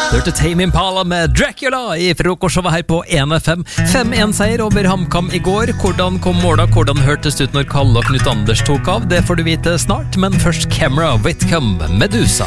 Du hørte Tame Impala med Dracula i frokostshowet her på 1FM. 5-1-seier over HamKam i går. Hvordan kom måla? Hvordan hørtes det ut når Kalle og Knut Anders tok av? Det får du vite snart, men først Camera Whitcomb, Medusa.